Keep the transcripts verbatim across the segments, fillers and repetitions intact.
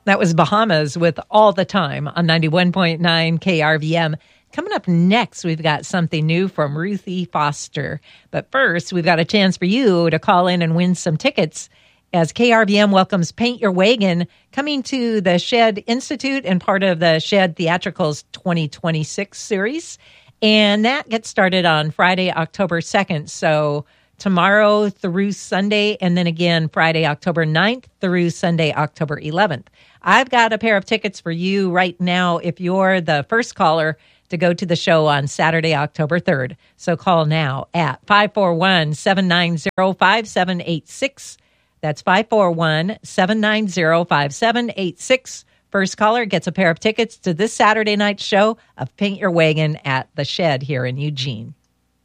That was Bahamas with All the Time on ninety-one point nine K R V M. Coming up next, we've got something new from Ruthie Foster. But first, we've got a chance for you to call in and win some tickets as K R V M welcomes Paint Your Wagon, coming to the Shed Institute and part of the Shed Theatricals twenty twenty-six series. And that gets started on Friday, October second. So tomorrow through Sunday, and then again Friday, October ninth through Sunday, October eleventh. I've got a pair of tickets for you right now if you're the first caller to go to the show on Saturday, October third. So call now at five four one, seven nine zero, five seven eight six. That's five four one, seven nine zero, five seven eight six. First caller gets a pair of tickets to this Saturday night show of Paint Your Wagon at the Shed here in Eugene.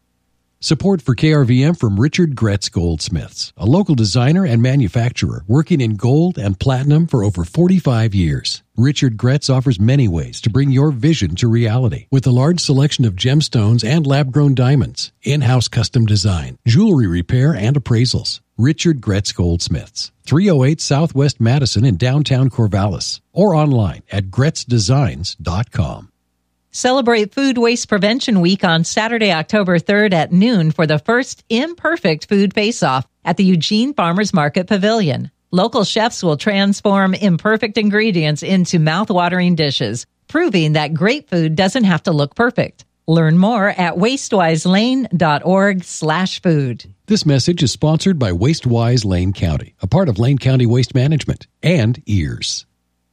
Support for K R V M from Richard Gretz Goldsmiths, a local designer and manufacturer working in gold and platinum for over forty-five years. Richard Gretz offers many ways to bring your vision to reality with a large selection of gemstones and lab-grown diamonds, in-house custom design, jewelry repair, and appraisals. Richard Gretz Goldsmiths, three oh eight Southwest Madison in downtown Corvallis, or online at gretz designs dot com. Celebrate Food Waste Prevention Week on Saturday, October third at noon for the first Imperfect Food Face-Off at the Eugene Farmers Market Pavilion. Local chefs will transform imperfect ingredients into mouth-watering dishes, proving that great food doesn't have to look perfect. Learn more at wastewiselane.org slash food. This message is sponsored by WasteWise Lane County, a part of Lane County Waste Management, and Ears.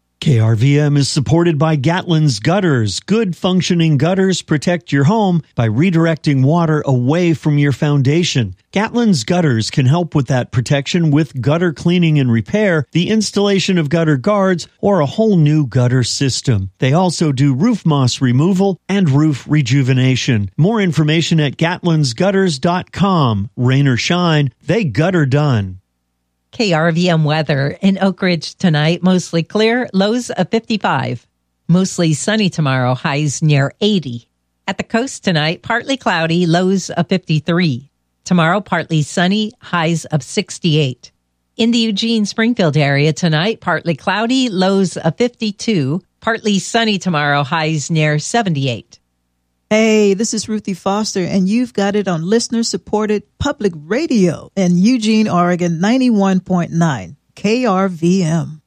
K R V M is supported by Gatlin's Gutters. Good functioning gutters protect your home by redirecting water away from your foundation. Gatlin's Gutters can help with that protection with gutter cleaning and repair, the installation of gutter guards, or a whole new gutter system. They also do roof moss removal and roof rejuvenation. More information at gatlins gutters dot com. Rain or shine, they gutter done. K R V M weather in Oak Ridge tonight, mostly clear, lows of fifty-five. Mostly sunny tomorrow, highs near eighty. At the coast tonight, partly cloudy, lows of fifty-three. Tomorrow, partly sunny, highs of sixty-eight. In the Eugene-Springfield area tonight, partly cloudy, lows of fifty-two. Partly sunny tomorrow, highs near seventy-eight. Hey, this is Ruthie Foster, and you've got it on listener-supported public radio in Eugene, Oregon, ninety-one point nine K R V M.